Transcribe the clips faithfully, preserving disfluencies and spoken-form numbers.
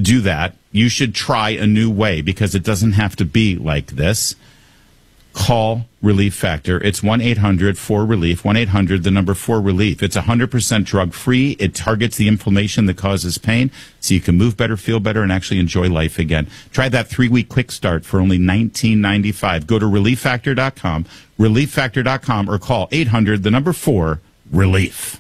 do that. You should try a new way because it doesn't have to be like this. Call Relief Factor. It's one eight hundred four relief, one eight hundred, the number four relief. It's one hundred percent drug-free. It targets the inflammation that causes pain so you can move better, feel better, and actually enjoy life again. Try that three-week quick start for only nineteen ninety-five. Go to relief factor dot com, relief factor dot com, or call eight hundred, the number four, relief.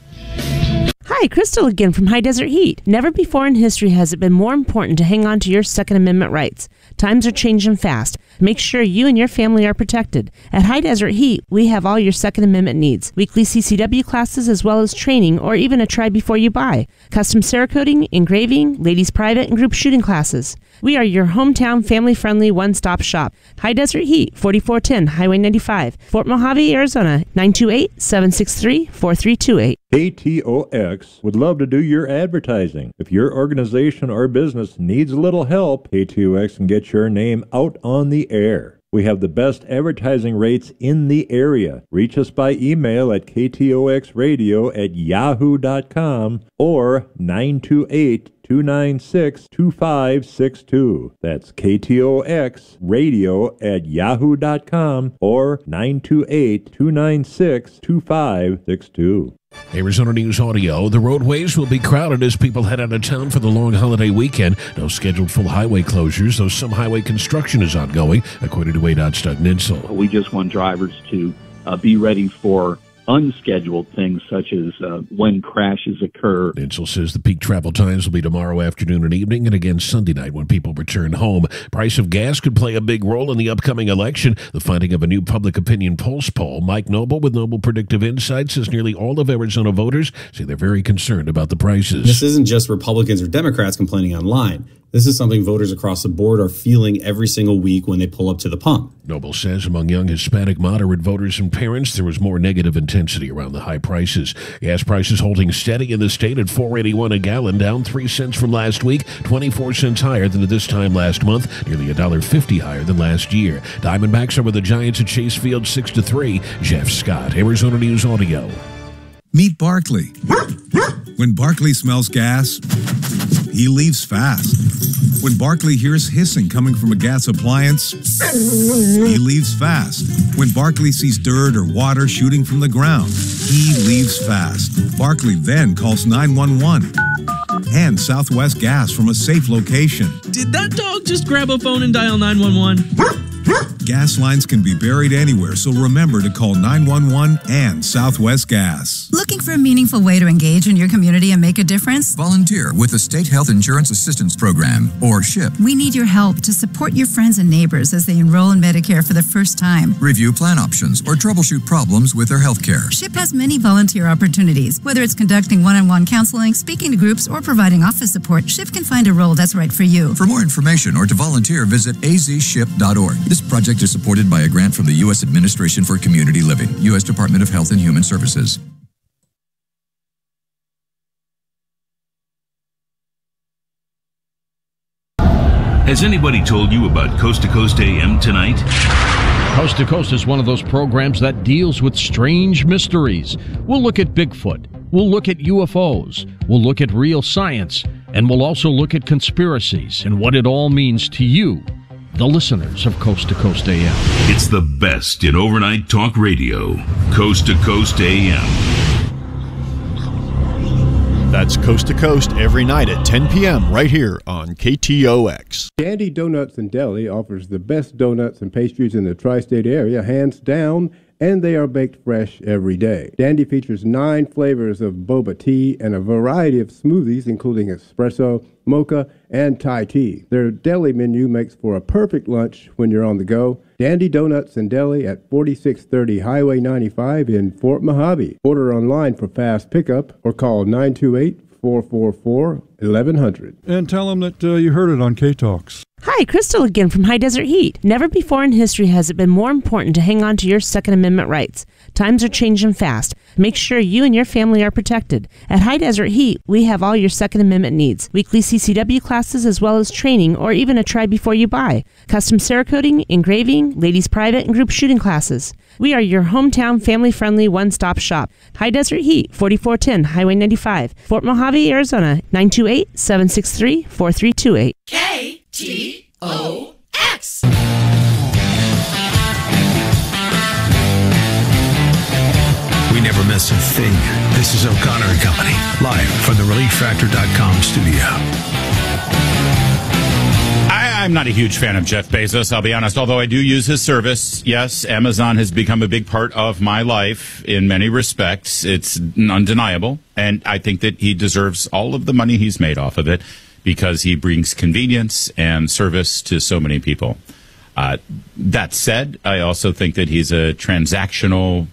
Hi, Crystal again from High Desert Heat. Never before in history has it been more important to hang on to your Second Amendment rights. Times are changing fast. Make sure you and your family are protected. At High Desert Heat, we have all your Second Amendment needs. Weekly C C W classes as well as training or even a try before you buy. Custom Cerakoting, engraving, ladies private and group shooting classes. We are your hometown family-friendly one-stop shop. High Desert Heat, forty-four ten Highway ninety-five, Fort Mojave, Arizona, nine two eight, seven six three, four three two eight. K T O X would love to do your advertising. If your organization or business needs a little help, K T O X can get your name out on the air. We have the best advertising rates in the area. Reach us by email at k t o x radio at yahoo dot com or nine two eight, two nine six, two five six two. That's K T O X radio at yahoo dot com or nine two eight, two nine six, two five six two. Arizona News Audio. The roadways will be crowded as people head out of town for the long holiday weekend. No scheduled full highway closures, though some highway construction is ongoing, according to A D O T's Doug Ninsel. We just want drivers to uh, be ready for unscheduled things such as uh, when crashes occur. Ninsel says the peak travel times will be tomorrow afternoon and evening and again Sunday night when people return home. Price of gas could play a big role in the upcoming election. The finding of a new public opinion pulse poll. Mike Noble with Noble Predictive Insights says nearly all of Arizona voters say they're very concerned about the prices. This isn't just Republicans or Democrats complaining online. This is something voters across the board are feeling every single week when they pull up to the pump. Noble says among young Hispanic moderate voters and parents, there was more negative intensity around the high prices. Gas prices holding steady in the state at four eighty-one a gallon, down three cents from last week, twenty-four cents higher than at this time last month, nearly one dollar fifty higher than last year. Diamondbacks over the Giants at Chase Field six to three. Jeff Scott, Arizona News Audio. Meet Barkley. When Barkley smells gas, he leaves fast. When Barkley hears hissing coming from a gas appliance, he leaves fast. When Barkley sees dirt or water shooting from the ground, he leaves fast. Barkley then calls nine one one and Southwest Gas from a safe location. Did that dog just grab a phone and dial nine one one? Gas lines can be buried anywhere, so remember to call nine one one and Southwest Gas. Looking for a meaningful way to engage in your community and make a difference? Volunteer with the State Health Insurance Assistance Program, or SHIP. We need your help to support your friends and neighbors as they enroll in Medicare for the first time. Review plan options or troubleshoot problems with their health care. SHIP has many volunteer opportunities. Whether it's conducting one-on-one counseling, speaking to groups, or providing office support, SHIP can find a role that's right for you. For more information or to volunteer, visit a z ship dot org. This project is supported by a grant from the U S Administration for Community Living, U S Department of Health and Human Services. Has anybody told you about Coast to Coast A M tonight? Coast to Coast is one of those programs that deals with strange mysteries. We'll look at Bigfoot. We'll look at U F Os. We'll look at real science. And we'll also look at conspiracies and what it all means to you, the listeners of Coast to Coast A M. It's the best in overnight talk radio. Coast to Coast A M. That's Coast to Coast every night at ten p.m. right here on K T O X. Dandy Donuts and Deli offers the best donuts and pastries in the tri-state area, hands down, and they are baked fresh every day. Dandy features nine flavors of boba tea and a variety of smoothies, including espresso, mocha, and Thai tea. Their deli menu makes for a perfect lunch when you're on the go. Dandy Donuts and Deli at forty-six thirty Highway ninety-five in Fort Mojave. Order online for fast pickup or call nine two eight, four four four, eleven hundred. And tell them that uh, you heard it on K-Talks. Hi, Hi, Crystal again from High Desert Heat. Never before in history has it been more important to hang on to your Second Amendment rights. Times are changing fast. Make sure you and your family are protected. At High Desert Heat, we have all your Second Amendment needs. Weekly C C W classes as well as training or even a try before you buy. Custom Cerakoting, engraving, ladies private and group shooting classes. We are your hometown family-friendly one-stop shop. High Desert Heat, forty-four ten Highway ninety-five, Fort Mojave, Arizona, nine two eight, seven six three, four three two eight. K T O X. We never miss a thing. This is O'Connor and Company, live from the relief factor dot com studio. I, I'm not a huge fan of Jeff Bezos, I'll be honest, although I do use his service. Yes, Amazon has become a big part of my life in many respects. It's undeniable, and I think that he deserves all of the money he's made off of it because he brings convenience and service to so many people. Uh, that said, I also think that he's a transactional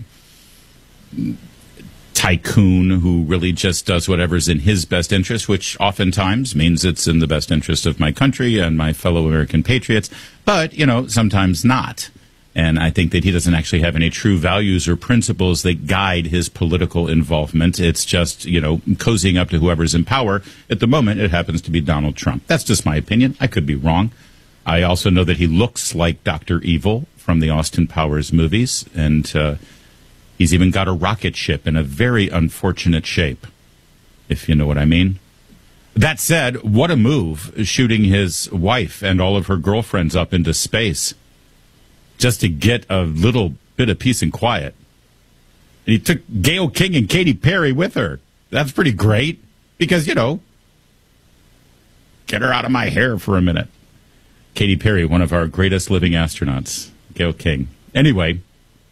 tycoon who really just does whatever's in his best interest, which oftentimes means it's in the best interest of my country and my fellow American patriots, but, you know, sometimes not. And I think that he doesn't actually have any true values or principles that guide his political involvement. It's just, you know, cozying up to whoever's in power. At the moment, it happens to be Donald Trump. That's just my opinion. I could be wrong. I also know that he looks like Doctor Evil from the Austin Powers movies, and uh, he's even got a rocket ship in a very unfortunate shape, if you know what I mean. That said, what a move, shooting his wife and all of her girlfriends up into space just to get a little bit of peace and quiet. And he took Gayle King and Katy Perry with her. That's pretty great because, you know, get her out of my hair for a minute. Katy Perry, one of our greatest living astronauts. Gayle King. Anyway,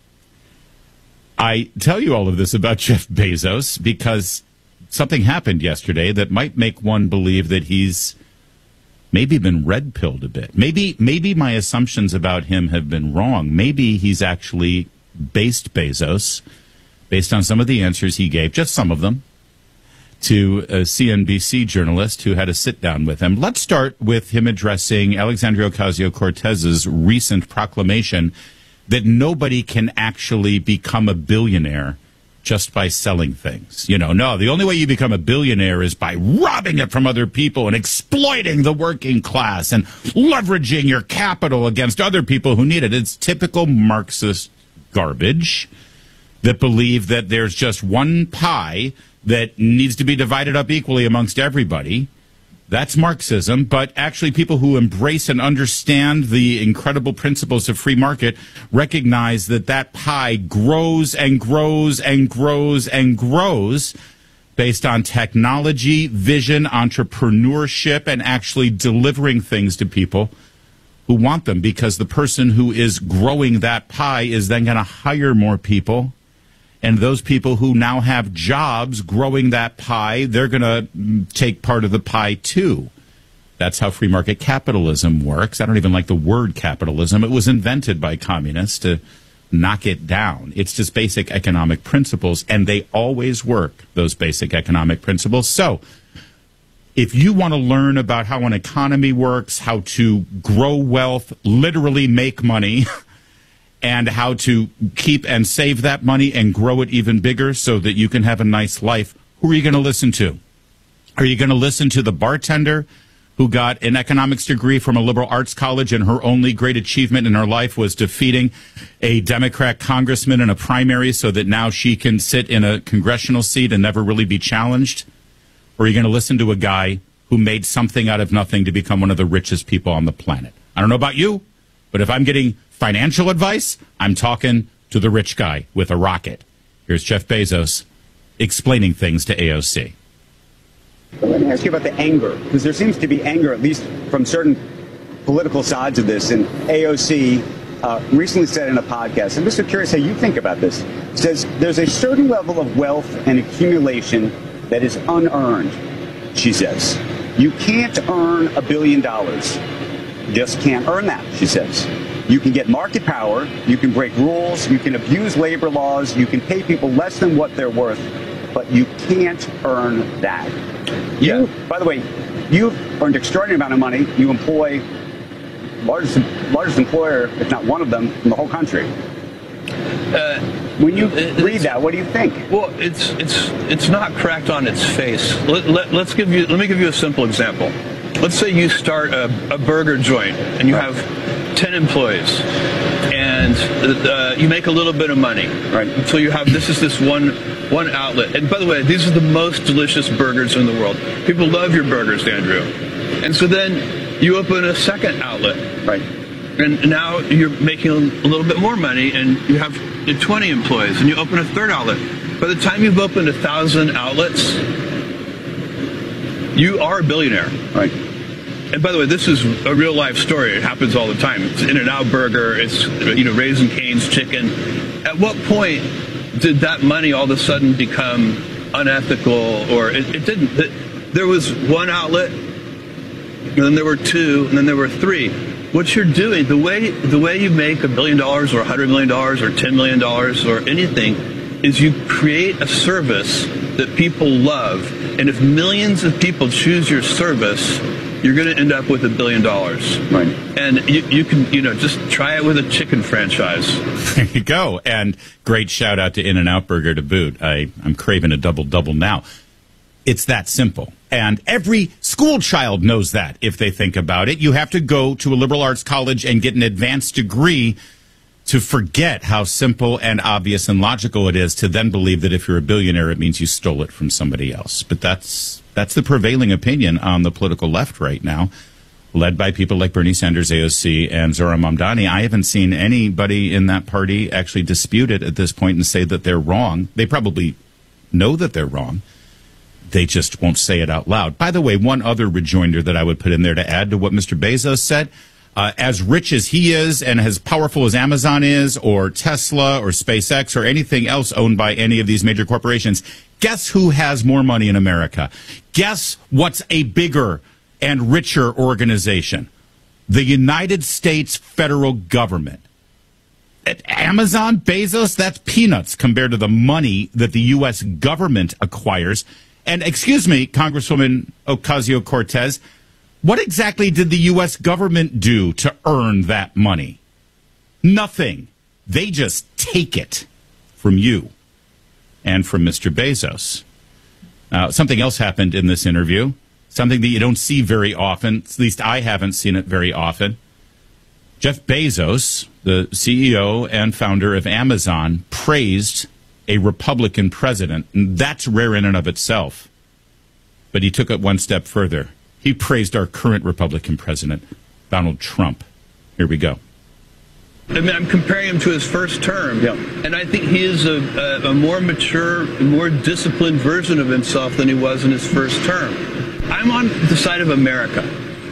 I tell you all of this about Jeff Bezos because something happened yesterday that might make one believe that he's maybe been red-pilled a bit. Maybe maybe my assumptions about him have been wrong. Maybe he's actually based Bezos based on some of the answers he gave, just some of them, to a C N B C journalist who had a sit-down with him. Let's start with him addressing Alexandria Ocasio-Cortez's recent proclamation that nobody can actually become a billionaire just by selling things. You know, no, the only way you become a billionaire is by robbing it from other people and exploiting the working class and leveraging your capital against other people who need it. It's typical Marxist garbage that believe that there's just one pie that needs to be divided up equally amongst everybody. That's Marxism, but actually people who embrace and understand the incredible principles of free market recognize that that pie grows and grows and grows and grows based on technology, vision, entrepreneurship, and actually delivering things to people who want them, because the person who is growing that pie is then going to hire more people. And those people who now have jobs growing that pie, they're going to take part of the pie, too. That's how free market capitalism works. I don't even like the word capitalism. It was invented by communists to knock it down. It's just basic economic principles, and they always work, those basic economic principles. So if you want to learn about how an economy works, how to grow wealth, literally make money, and how to keep and save that money and grow it even bigger so that you can have a nice life, who are you going to listen to? Are you going to listen to the bartender who got an economics degree from a liberal arts college and her only great achievement in her life was defeating a Democrat congressman in a primary so that now she can sit in a congressional seat and never really be challenged? Or are you going to listen to a guy who made something out of nothing to become one of the richest people on the planet? I don't know about you, but if I'm getting financial advice, I'm talking to the rich guy with a rocket. Here's Jeff Bezos explaining things to A O C. Let me ask you about the anger, because there seems to be anger, at least from certain political sides of this. And A O C uh, recently said in a podcast, I'm just curious how you think about this, says there's a certain level of wealth and accumulation that is unearned, she says. You can't earn a billion dollars. You just can't earn that, she says. You can get market power, you can break rules, you can abuse labor laws, you can pay people less than what they're worth, but you can't earn that. Yeah. You, by the way, you've earned an extraordinary amount of money. You employ largest largest employer, if not one of them, in the whole country. Uh, when you read that, what do you think? Well, it's it's it's not correct on its face. Let, let, let's give you. Let me give you a simple example. Let's say you start a, a burger joint and you have ten employees, and uh, you make a little bit of money. Right. So you have this is this one one outlet. And by the way, these are the most delicious burgers in the world. People love your burgers, Andrew. And so then you open a second outlet. Right. And now you're making a little bit more money, and you have twenty employees, and you open a third outlet. By the time you've opened a thousand outlets, you are a billionaire. Right. And by the way, this is a real life story. It happens all the time. It's In-N-Out Burger. It's, you know, Raising Cane's Chicken. At what point did that money all of a sudden become unethical? Or it, it didn't. It, there was one outlet, and then there were two, and then there were three. What you're doing, the way the way you make a billion dollars or a hundred million dollars or ten million dollars or anything, is you create a service that people love. And if millions of people choose your service, you're going to end up with a billion dollars. Right. And you, you can, you know, just try it with a chicken franchise. There you go. And great shout out to In-N-Out Burger to boot. I, I'm craving a double-double now. It's that simple. And every school child knows that if they think about it. You have to go to a liberal arts college and get an advanced degree to forget how simple and obvious and logical it is to then believe that if you're a billionaire, it means you stole it from somebody else. But that's that's the prevailing opinion on the political left right now, led by people like Bernie Sanders, A O C, and Zohran Mamdani. I haven't seen anybody in that party actually dispute it at this point and say that they're wrong. They probably know that they're wrong. They just won't say it out loud. By the way, one other rejoinder that I would put in there to add to what Mister Bezos said, uh, as rich as he is and as powerful as Amazon is or Tesla or SpaceX or anything else owned by any of these major corporations, guess who has more money in America? Guess what's a bigger and richer organization? The United States federal government. At Amazon, Bezos, that's peanuts compared to the money that the U S government acquires. And excuse me, Congresswoman Ocasio-Cortez, what exactly did the U S government do to earn that money? Nothing. They just take it from you and from Mister Bezos. Uh, something else happened in this interview, something that you don't see very often, at least I haven't seen it very often. Jeff Bezos, the C E O and founder of Amazon, praised a Republican president, and that's rare in and of itself. But he took it one step further. He praised our current Republican president, Donald Trump. Here we go. I mean, I'm comparing him to his first term, yeah. And I think he is a, a, a more mature, more disciplined version of himself than he was in his first term. I'm on the side of America,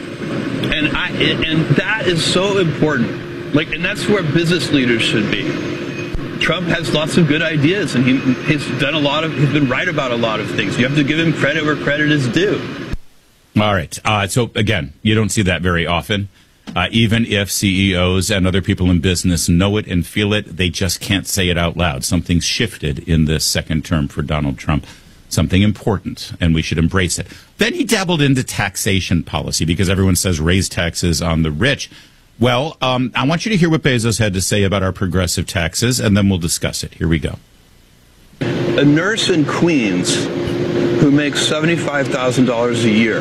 and I and that is so important. Like, and that's where business leaders should be. Trump has lots of good ideas, and he, he's done a lot of. He's been right about a lot of things. You have to give him credit where credit is due. All right. Uh, so again, you don't see that very often. Uh, even if C E Os and other people in business know it and feel it, they just can't say it out loud. Something's shifted in this second term for Donald Trump. Something important, and we should embrace it. Then he dabbled into taxation policy because everyone says raise taxes on the rich. Well, um, I want you to hear what Bezos had to say about our progressive taxes, and then we'll discuss it. Here we go. A nurse in Queens who makes seventy-five thousand dollars a year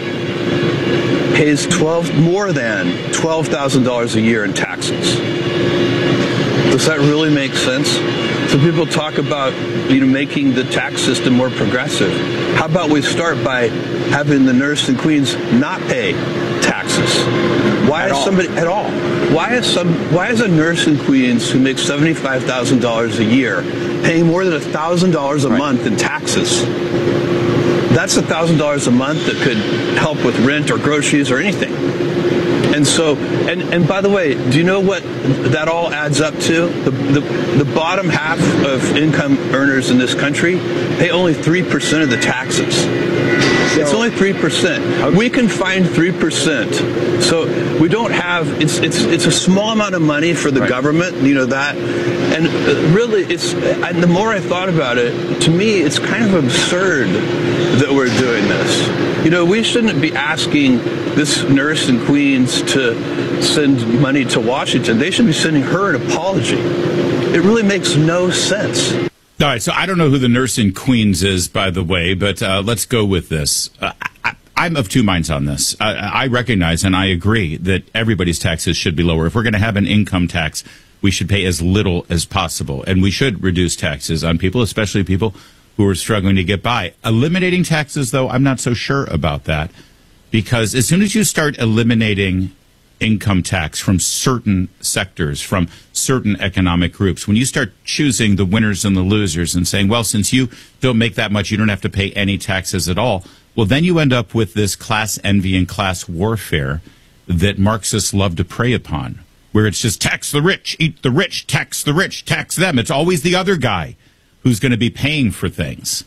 pays twelve more than twelve thousand dollars a year in taxes. Does that really make sense? So people talk about, you know, making the tax system more progressive. How about we start by having the nurse in Queens not pay taxes? Why is somebody at all? Why is some? Why is a nurse in Queens who makes seventy-five thousand dollars a year paying more than a thousand dollars a month in taxes? That's a thousand dollars a month that could help with rent or groceries or anything. And so, and, and by the way, do you know what that all adds up to? The, the, the bottom half of income earners in this country pay only three percent of the taxes. It's only three percent. We can find three percent. So we don't have, it's it's it's a small amount of money for the right. government, you know, that. And really, it's, and the more I thought about it, to me, it's kind of absurd that we're doing this. You know, we shouldn't be asking this nurse in Queens to send money to Washington. They should be sending her an apology. It really makes no sense. All right, so I don't know who the nurse in Queens is, by the way, but uh, let's go with this. Uh, I, I'm of two minds on this. I, I recognize and I agree that everybody's taxes should be lower. If we're going to have an income tax, we should pay as little as possible, and we should reduce taxes on people, especially people who are struggling to get by. Eliminating taxes, though, I'm not so sure about that, because as soon as you start eliminating income tax from certain sectors, from certain economic groups, when you start choosing the winners and the losers and saying, well, since you don't make that much, you don't have to pay any taxes at all, well, then you end up with this class envy and class warfare that Marxists love to prey upon, where it's just tax the rich, eat the rich, tax the rich, tax them. It's always the other guy who's going to be paying for things.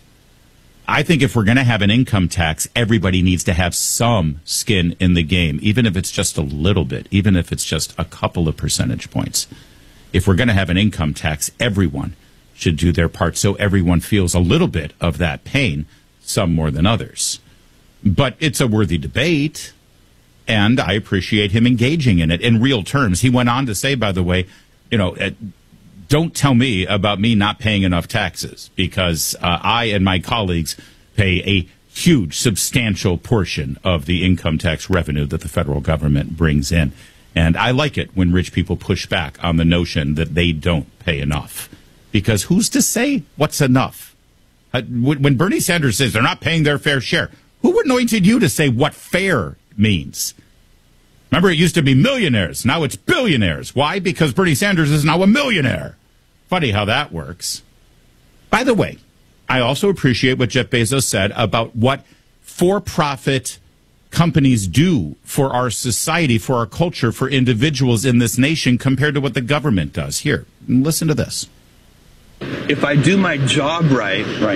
I think if we're going to have an income tax, everybody needs to have some skin in the game, even if it's just a little bit, even if it's just a couple of percentage points. If we're going to have an income tax, everyone should do their part so everyone feels a little bit of that pain, some more than others. But it's a worthy debate, and I appreciate him engaging in it in real terms. He went on to say, by the way, you know, uh, don't tell me about me not paying enough taxes, because uh, I and my colleagues pay a huge, substantial portion of the income tax revenue that the federal government brings in. And I like it when rich people push back on the notion that they don't pay enough, because who's to say what's enough? Uh, when Bernie Sanders says they're not paying their fair share, who anointed you to say what fair means? Remember, it used to be millionaires. Now it's billionaires. Why? Because Bernie Sanders is now a millionaire. Funny how that works. By the way, I also appreciate what Jeff Bezos said about what for-profit companies do for our society, for our culture, for individuals in this nation compared to what the government does. Here, listen to this. If I do my job right, right,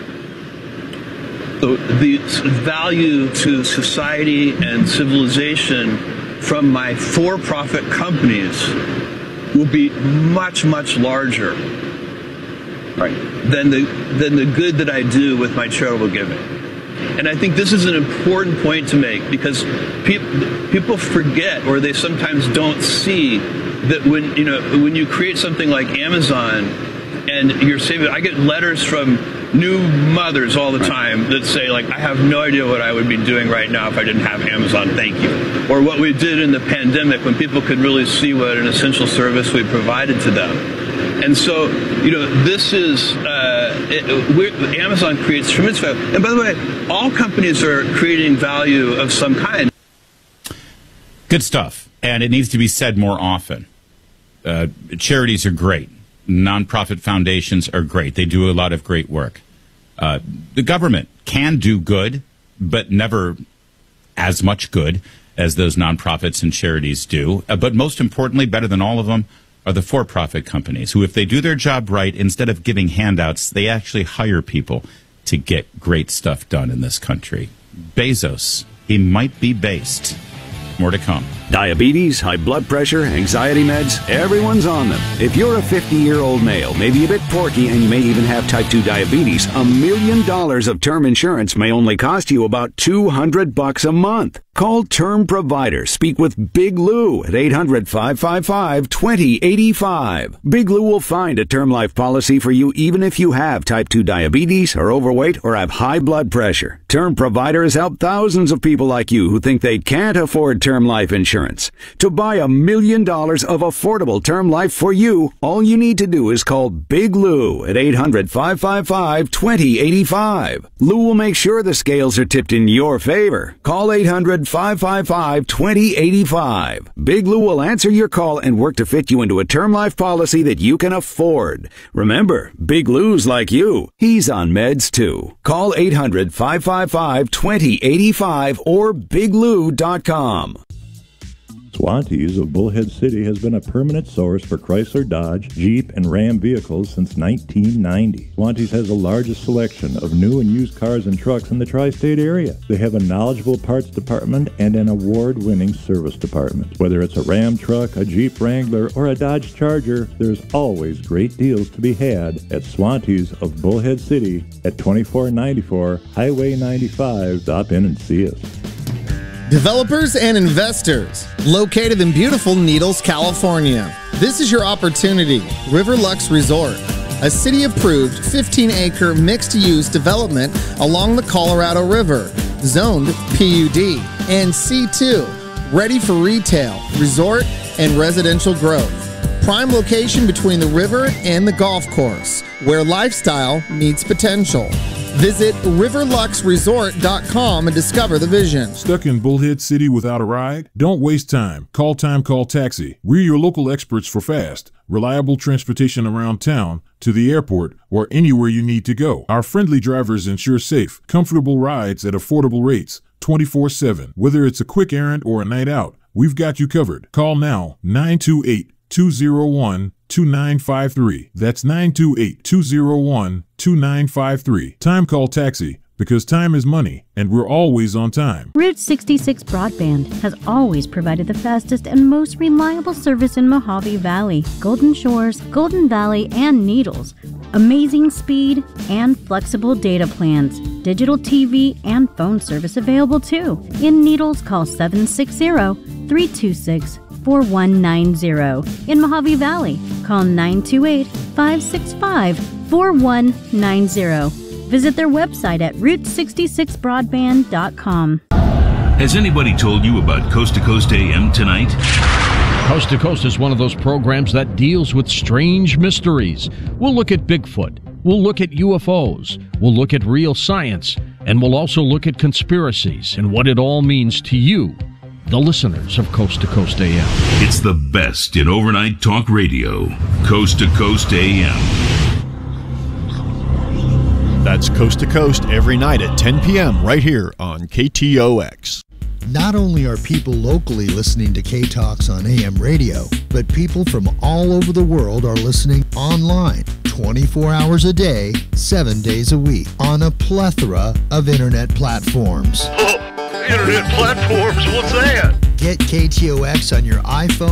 the, the value to society and civilization from my for-profit companies will be much, much larger, right, than the than the good that I do with my charitable giving. And I think this is an important point to make, because pe- people forget, or they sometimes don't see, that when you know when you create something like Amazon and you're saving, I get letters from new mothers all the time that say, like, I have no idea what I would be doing right now if I didn't have Amazon, thank you. Or what we did in the pandemic when people could really see what an essential service we provided to them. And so, you know, this is, uh, it, we're, Amazon creates tremendous value. And by the way, all companies are creating value of some kind. Good stuff. And it needs to be said more often. Uh, charities are great. Nonprofit foundations are great. They do a lot of great work. Uh, the government can do good, but never as much good as those nonprofits and charities do. Uh, but most importantly, better than all of them, are the for-profit companies who, if they do their job right, instead of giving handouts, they actually hire people to get great stuff done in this country. Bezos, he might be based. More to come. Diabetes, high blood pressure, anxiety meds, everyone's on them. If you're a fifty-year-old male, maybe a bit porky, and you may even have type two diabetes, a million dollars of term insurance may only cost you about two hundred bucks a month. Call Term Provider. Speak with Big Lou at eight hundred, five five five, two zero eight five. Big Lou will find a term life policy for you even if you have type two diabetes, are overweight, or have high blood pressure. Term Provider has helped thousands of people like you who think they can't afford term life insurance. To buy a million dollars of affordable term life for you, all you need to do is call Big Lou at eight hundred, five five five, two zero eight five. Lou will make sure the scales are tipped in your favor. Call eight hundred, five five five, two zero eight five. Big Lou will answer your call and work to fit you into a term life policy that you can afford. Remember, Big Lou's like you. He's on meds too. Call eight hundred, five five five, two zero eight five or big lou dot com. Swantees of Bullhead City has been a permanent source for Chrysler, Dodge, Jeep, and Ram vehicles since nineteen ninety. Swantees has the largest selection of new and used cars and trucks in the tri-state area. They have a knowledgeable parts department and an award-winning service department. Whether it's a Ram truck, a Jeep Wrangler, or a Dodge Charger, there's always great deals to be had at Swantees of Bullhead City at twenty-four ninety-four Highway ninety-five. Stop in and see us. Developers and investors, located in beautiful Needles, California. This is your opportunity. Riverlux Resort, a city-approved fifteen acre mixed-use development along the Colorado River, zoned P U D and C two, ready for retail, resort, and residential growth. Prime location between the river and the golf course, where lifestyle meets potential. Visit river lux resort dot com and discover the vision. Stuck in Bullhead City without a ride? Don't waste time. Call Time Call Taxi. We're your local experts for fast, reliable transportation around town, to the airport, or anywhere you need to go. Our friendly drivers ensure safe, comfortable rides at affordable rates, twenty-four seven. Whether it's a quick errand or a night out, we've got you covered. Call now, nine two eight, two zero one, two nine five three. That's nine two eight, two zero one, two nine five three. Time Call Taxi, because time is money, and we're always on time. Route sixty-six Broadband has always provided the fastest and most reliable service in Mojave Valley, Golden Shores, Golden Valley, and Needles. Amazing speed and flexible data plans. Digital T V and phone service available too. In Needles, call seven six zero, three two six, four one nine zero. In Mojave Valley, call nine two eight, five six five, four one nine zero. Visit their website at route sixty-six broadband dot com. Has anybody told you about Coast to Coast A M tonight? Coast to Coast is one of those programs that deals with strange mysteries. We'll look at Bigfoot. We'll look at U F Os. We'll look at real science. And we'll also look at conspiracies and what it all means to you, the listeners of Coast to Coast A M. It's the best in overnight talk radio. Coast to Coast A M. That's Coast to Coast every night at ten p.m. right here on K T O X. Not only are people locally listening to K-Talks on A M radio, but people from all over the world are listening online twenty-four hours a day, seven days a week on a plethora of internet platforms. Oh, internet platforms? What's that? Get K T O X on your iPhone